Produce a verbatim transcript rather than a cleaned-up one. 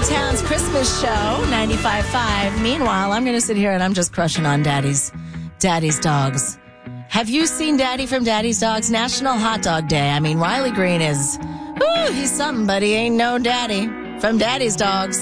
Town's Christmas show, ninety-five point five. Meanwhile, I'm going to sit here and I'm just crushing on Daddy's, Daddy's dogs. Have you seen Daddy from Daddy's Dogs? National Hot Dog Day. I mean, Riley Green is, whoo, he's something, but he ain't no daddy from Daddy's Dogs.